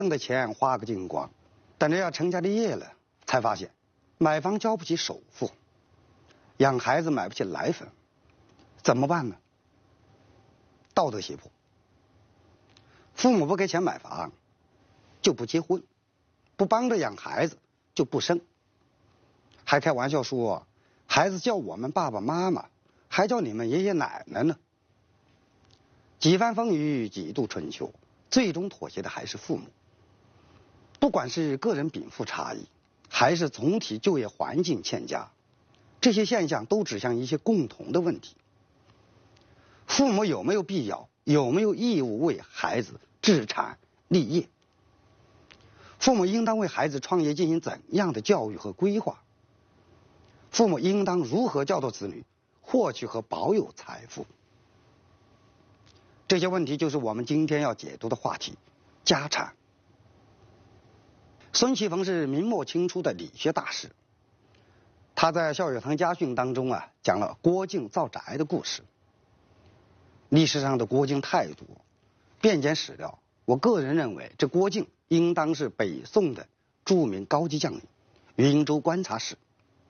挣的钱花个精光，等着要成家立业了，才发现买房交不起首付，养孩子买不起奶粉，怎么办呢？道德胁迫，父母不给钱买房，就不结婚，不帮着养孩子就不生，还开玩笑说孩子叫我们爸爸妈妈，还叫你们爷爷奶奶呢。几番风雨几度春秋，最终妥协的还是父母。不管是个人禀赋差异，还是总体就业环境欠佳，这些现象都指向一些共同的问题：父母有没有必要，有没有义务为孩子置产立业？父母应当为孩子创业进行怎样的教育和规划？父母应当如何教导子女获取和保有财富？这些问题就是我们今天要解读的话题——家产。孙其逢是明末清初的理学大师，他在《孝友堂家训》当中讲了郭靖造宅的故事。历史上的郭靖太多，遍检史料，我个人认为这郭靖应当是北宋的著名高级将领，云州观察使。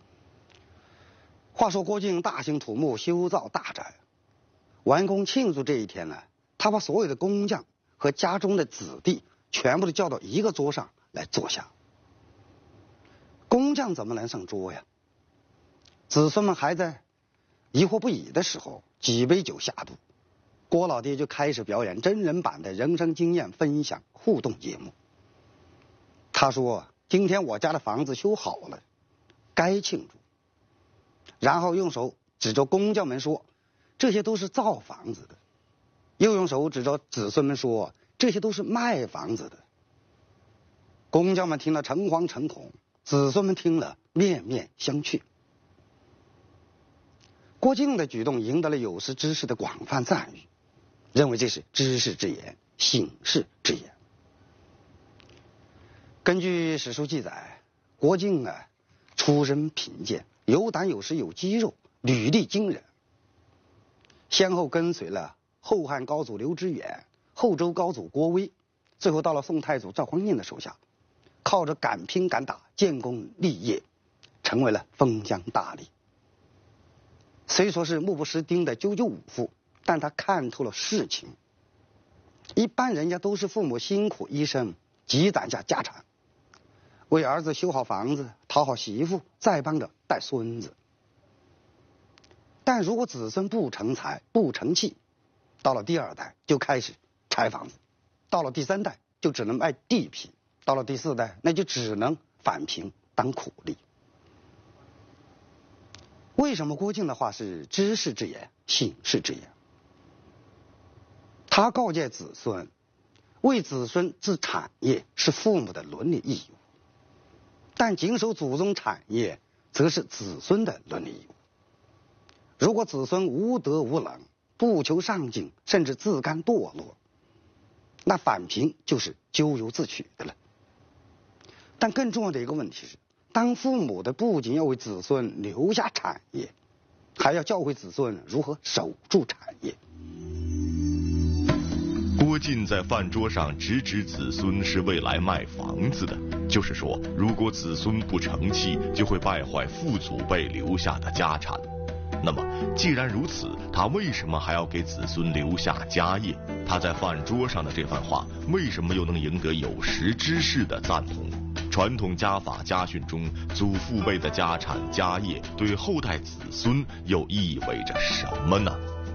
话说郭靖大兴土木，修造大宅，完工庆祝这一天呢，他把所有的工匠和家中的子弟全部都叫到一个桌上来坐下。工匠怎么能上桌呀？子孙们还在疑惑不已的时候，几杯酒下肚，郭老爹就开始表演真人版的人生经验分享互动节目。他说：“今天我家的房子修好了，该庆祝。”然后用手指着工匠们说：“这些都是造房子的。”又用手指着子孙们说：“这些都是卖房子的。”工匠们听了诚惶诚恐，子孙们听了面面相觑。郭靖的举动赢得了有识之士的广泛赞誉，认为这是知识之言，醒世之言。根据史书记载，郭靖出身贫贱，有胆有识有肌肉，履历惊人，先后跟随了后汉高祖刘知远、后周高祖郭威，最后到了宋太祖赵匡胤的手下，靠着敢拼敢打建功立业，成为了封疆大吏。虽说是目不识丁的赳赳武夫，但他看透了事情。一般人家都是父母辛苦一生积攒下家产，为儿子修好房子，讨好媳妇，再帮着带孙子。但如果子孙不成才不成器，到了第二代就开始拆房子，到了第三代就只能卖地皮，到了第四代那就只能返贫当苦力。为什么郭靖的话是知识之言，醒世之言？他告诫子孙，为子孙置产业是父母的伦理义务，但谨守祖宗产业则是子孙的伦理义务。如果子孙无德无能，不求上进，甚至自甘堕落，那返贫就是咎由自取的了。但更重要的一个问题是，当父母的不仅要为子孙留下产业，还要教会子孙如何守住产业。 郭靖在饭桌上直指子孙是未来卖房子的，就是说，如果子孙不成器，就会败坏父祖辈留下的家产。那么，既然如此，他为什么还要给子孙留下家业？他在饭桌上的这番话，为什么又能赢得有识之士的赞同？传统家法家训中，祖父辈的家产家业对后代子孙又意味着什么呢？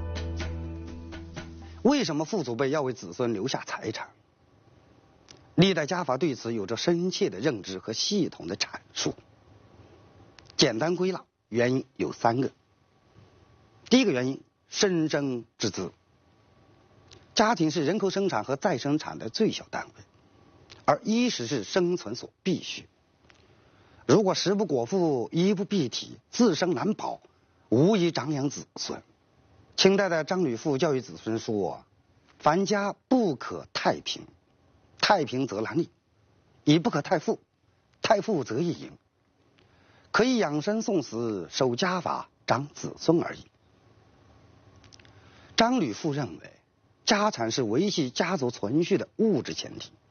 为什么父祖辈要为子孙留下财产？历代家法对此有着深切的认知和系统的阐述。简单归纳，原因有3个。第一个原因，生生之资。家庭是人口生产和再生产的最小单位，而衣食是生存所必须。如果食不果腹，衣不蔽体，自身难保，无以长养子孙。清代的张吕父教育子孙说：“凡家不可太平，太平则难立；亦不可太富，太富则易淫。可以养生送死，守家法，长子孙而已。”张吕父认为，家产是维系家族存续的物质前提，